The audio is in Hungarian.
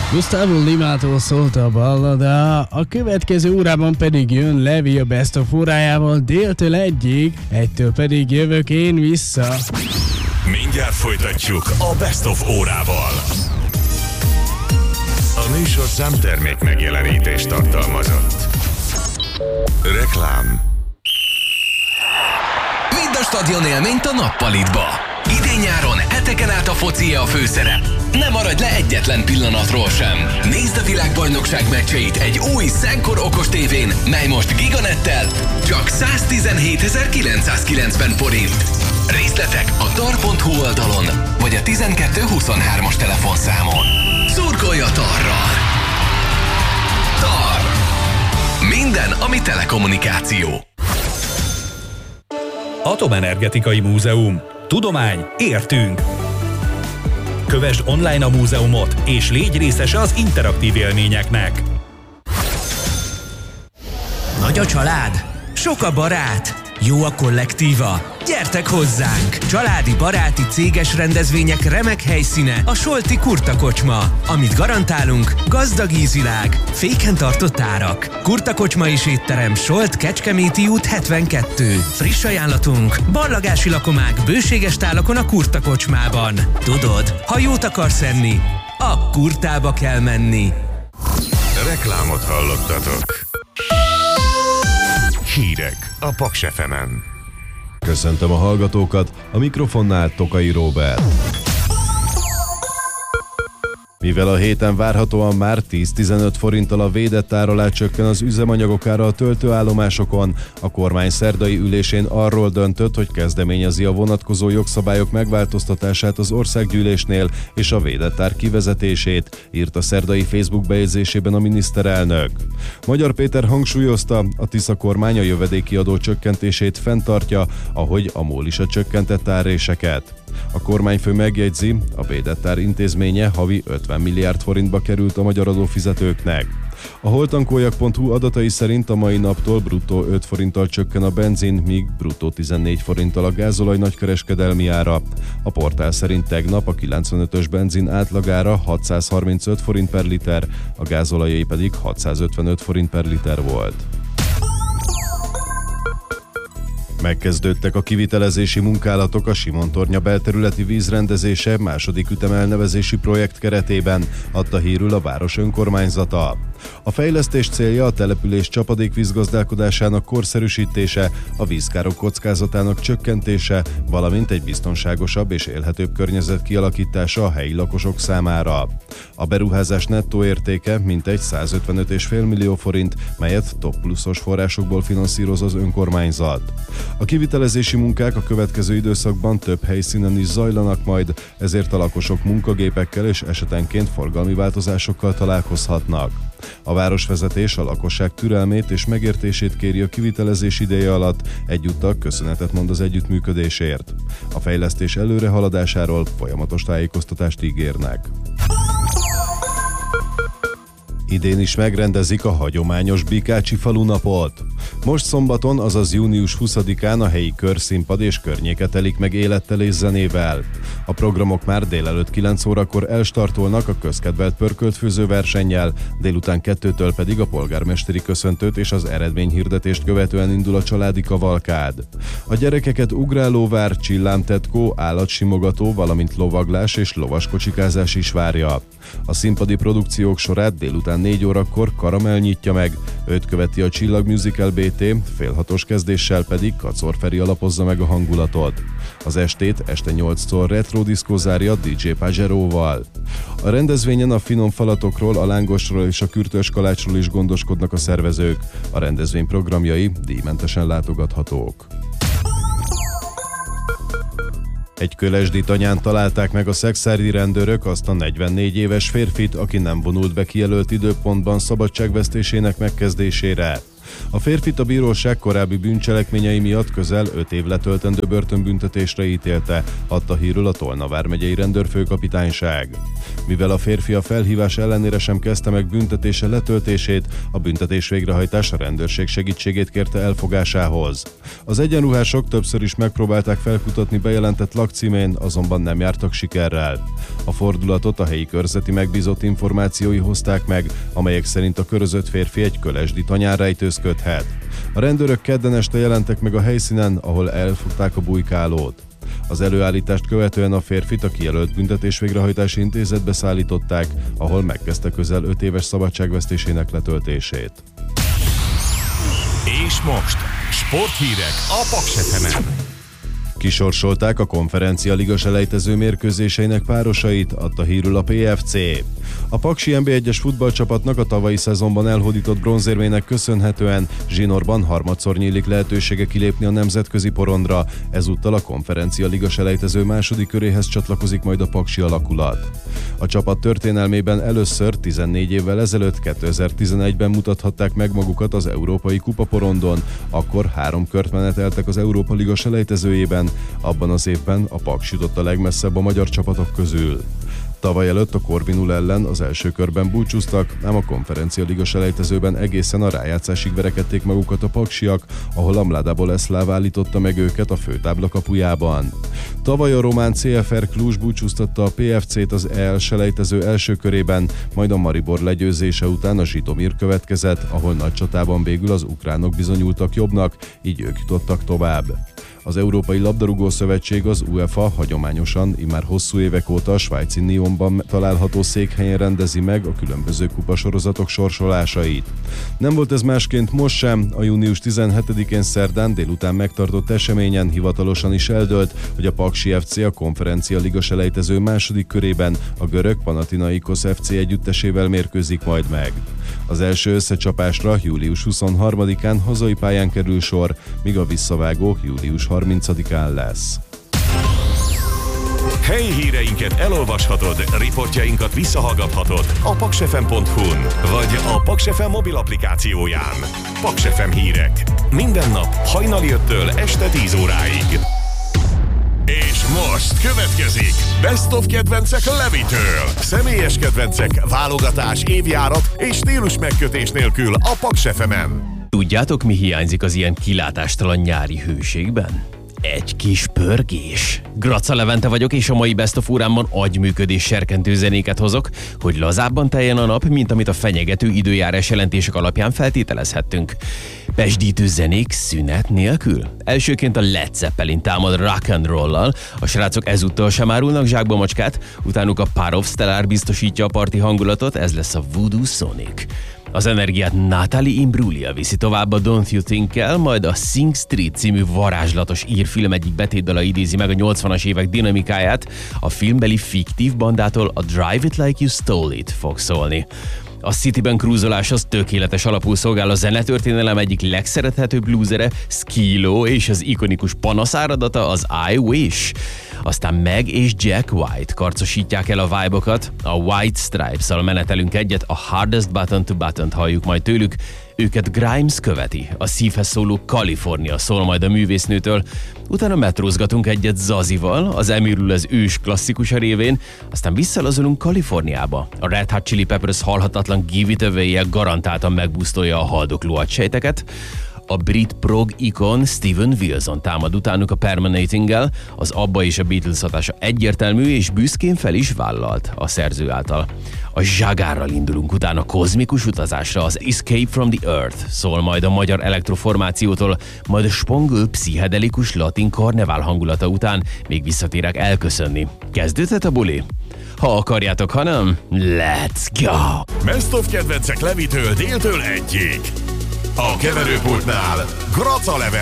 Gustavo Limától szólt a ballada, a következő órában pedig jön Levi a Best of órájával déltől 1-ig, 1-től pedig jövök én vissza. Mindjárt folytatjuk a Best of órával. A műsorszám termék megjelenítést tartalmazott. Reklám. Vidd a stadion élményt a Nappalitba. Idén-nyáron heteken át a foci a főszerep. Ne maradj le egyetlen pillanatról sem. Nézd a világbajnokság meccseit egy új Szenkor okos tévén, mely most Giganettel csak 117.990 forint. Részletek a tar.hu oldalon, vagy a 1223-as telefonszámon. Szurkolj a Tarral! Tar! Minden, ami telekommunikáció. Atomenergetikai Múzeum. Tudomány, értünk! Kövesd online a múzeumot, és légy részese az interaktív élményeknek. Nagy a család? Sok a barát? Jó a kollektíva? Gyertek hozzánk! Családi, baráti, céges rendezvények remek helyszíne a Solti Kurta Kocsma. Amit garantálunk, gazdag ízvilág, féken tartott árak. Kurta Kocsma és étterem, Solt, Kecskeméti út 72. Friss ajánlatunk, barlagási lakomák bőséges tálakon a Kurta Kocsmában. Tudod, ha jót akarsz enni, a Kurtába kell menni. Reklámot hallottatok. Hírek a Paks FM-en. Köszöntöm a hallgatókat, a mikrofonnál Tokai Róbert. Mivel a héten várhatóan már 10-15 forinttal a védett ár alá csökken az üzemanyagok ára a töltőállomásokon, a kormány szerdai ülésén arról döntött, hogy kezdeményezi a vonatkozó jogszabályok megváltoztatását az országgyűlésnél és a védett ár kivezetését, írt a szerdai Facebook bejegyzésében a miniszterelnök. Magyar Péter hangsúlyozta, a Tisza kormány a jövedéki adó csökkentését fenntartja, ahogy a MOL is a csökkentett árréseket. A kormányfő megjegyzi, a védett ár intézménye havi 50 milliárd forintba került a magyar adófizetőknek. A holtankóljak.hu adatai szerint a mai naptól bruttó 5 forinttal csökken a benzin, míg bruttó 14 forinttal a gázolaj nagykereskedelmi ára. A portál szerint tegnap a 95-ös benzin átlagára 635 forint per liter, a gázolajé pedig 655 forint per liter volt. Megkezdődtek a kivitelezési munkálatok a Simontornya belterületi vízrendezése második ütemelnevezési projekt keretében, adta hírül a város önkormányzata. A fejlesztés célja a település csapadékvízgazdálkodásának korszerűsítése, a vízkárok kockázatának csökkentése, valamint egy biztonságosabb és élhetőbb környezet kialakítása a helyi lakosok számára. A beruházás nettó értéke mintegy 155,5 millió forint, melyet top pluszos forrásokból finanszíroz az önkormányzat. A kivitelezési munkák a következő időszakban több helyszínen is zajlanak majd, ezért a lakosok munkagépekkel és esetenként forgalmi változásokkal találkozhatnak. A városvezetés a lakosság türelmét és megértését kéri a kivitelezés ideje alatt, egyúttal köszönetet mond az együttműködésért. A fejlesztés előrehaladásáról folyamatos tájékoztatást ígérnek. Idén is megrendezik a hagyományos Bikácsi falunapot. Most szombaton, azaz június 20-án a helyi körszínpad és környéke telik meg élettel és zenével. A programok már délelőtt 9 órakor elstartolnak a közkedvelt pörköltfőző versennyel, délután 2-től pedig a polgármesteri köszöntőt és az eredményhirdetést követően indul a családi kavalkád. A gyerekeket ugrálóvár, csillámtetkó, állatsimogató, valamint lovaglás és lovaskocsikázás is várja. A színpadi produkciók sorát délután 4 órakor Karamell nyitja meg, őt követi a Csillag Musical BT, fél 6-os kezdéssel pedig Kacor Feri alapozza meg a hangulatot. Az estét este 8-tól retro diszkó zárja DJ Pajero-val. A rendezvényen a finom falatokról, a lángosról és a kürtös kalácsról is gondoskodnak a szervezők. A rendezvény programjai díjmentesen látogathatók. Egy Kölesdi Tanyán találták meg a szexárdi rendőrök azt a 44 éves férfit, aki nem vonult be kijelölt időpontban szabadságvesztésének megkezdésére. A férfit a bíróság korábbi bűncselekményei miatt közel 5 év letöltendő börtönbüntetésre ítélte, adta hírül a Tolna vármegyei rendőrfőkapitányság. Mivel a férfi a felhívás ellenére sem kezdte meg büntetése letöltését, a büntetés végrehajtás a rendőrség segítségét kérte elfogásához. Az egyenruhások többször is megpróbálták felkutatni bejelentett lakcímén, azonban nem jártak sikerrel. A fordulatot a helyi körzeti megbízott információi hozták meg, amelyek szerint a körözött férfi egy kölesdi tanyán rejtőzködhet. A rendőrök kedden este jelentek meg a helyszínen, ahol elfogták a bujkálót. Az előállítást követően a férfit a kijelölt büntetésvégrehajtási intézetbe szállították, ahol megkezdte közel 5 éves szabadságvesztésének letöltését. És most sporthírek a Paks FM-en. Kisorsolták a Konferencia Liga selejtező mérkőzéseinek párosait, adta hírül a PFC. A paksi NB1-es futballcsapatnak a tavalyi szezonban elhódított bronzérmének köszönhetően zsinórban harmadszor nyílik lehetősége kilépni a nemzetközi porondra, ezúttal a Konferencia Liga selejtező második köréhez csatlakozik majd a paksi alakulat. A csapat történelmében először 14 évvel ezelőtt 2011-ben mutathatták meg magukat az Európai Kupa porondon, akkor 3 kört meneteltek az Európa Liga selejtezőjében, abban az évben a Paks jutott a legmesszebb a magyar csapatok közül. Tavaly előtt a Corvinul ellen az első körben búcsúztak, ám a Konferencia Liga selejtezőben egészen a rájátszásig verekedték magukat a paksiak, ahol a Mlada Boleslav állította meg őket a főtábla kapujában. Tavaly a román CFR Cluj búcsúztatta a PFC-t az EL selejtező első körében, majd a Maribor legyőzése után a Zsitomir következett, ahol nagy csatában végül az ukránok bizonyultak jobbnak, így ők jutottak tovább. Az Európai Labdarúgó Szövetség, az UEFA hagyományosan immár hosszú évek óta a svájci Nyonban található székhelyen rendezi meg a különböző kupasorozatok sorsolásait. Nem volt ez másként most sem, a június 17-én szerdán délután megtartott eseményen hivatalosan is eldőlt, hogy a Paksi FC a Konferencia Liga selejtező második körében a görög Panathinaikos FC együttesével mérkőzik majd meg. Az első összecsapásra július 23-án hazai pályán kerül sor, míg a visszavágó július 30-án lesz. Helyi híreinket elolvashatod, riportjainkat visszahallgathatod a paksfm.hu-n vagy a Paks FM mobil applikációján. Paks FM hírek. Minden nap hajnali 5-től este 10 óráig. És most következik Best of kedvencek Levitől. Személyes kedvencek, válogatás, évjárat és stílus megkötés nélkül a Paks FM-en. Tudjátok, mi hiányzik az ilyen kilátástalan nyári hőségben? Egy kis pörgés. Graca Levente vagyok, és a mai Best of órámban agyműködés serkentő zenéket hozok, hogy lazábban teljen a nap, mint amit a fenyegető időjárás jelentések alapján feltételezhettünk. Pesdítő zenék szünet nélkül. Elsőként a Led Zeppelin támad rock and roll-lal, a srácok ezúttal sem árulnak zsákba macskát, utánuk a Path of Stellar biztosítja a parti hangulatot, ez lesz a Voodoo Sonic. Az energiát Natalie Imbruglia viszi tovább a Don't You Think-kel, majd a Sing Street című varázslatos ír film egyik betétdala idézi meg a 80-as évek dinamikáját, a filmbeli fiktív bandától a Drive It Like You Stole It fog szólni. A Cityben cruisolás az tökéletes alapul szolgál a zenetörténelem egyik legszerethetőbb bluesere, Skilo, és az ikonikus panaszáradata, az I Wish. Aztán Meg és Jack White karcosítják el a vibe-okat, a White Stripes-szal menetelünk egyet, a Hardest Button to Button-t halljuk majd tőlük, őket Grimes követi, a szívhez szóló California szól majd a művésznőtől, utána metrózgatunk egyet Zazival, az Emirül az ős klasszikusa révén, aztán visszalazulunk Kaliforniába. A Red Hot Chili Peppers halhatatlan Give It Away-je garantáltan megbusztolja a haldokló agysejteket, a brit prog ikon Steven Wilson támad utánuk a Permeating-gel, az ABBA és a Beatles hatása egyértelmű és büszkén fel is vállalt a szerző által. A Zsagárral indulunk utána kozmikus utazásra, az Escape from the Earth szól majd a magyar elektroformációtól, majd a spongő pszichedelikus latin karnevál hangulata után még visszatérek elköszönni. Kezdődhet a buli? Ha akarjátok, ha nem, let's go! Best of kedvencek Levitől déltől 1-ig. A keverőpultnál Graca Levente.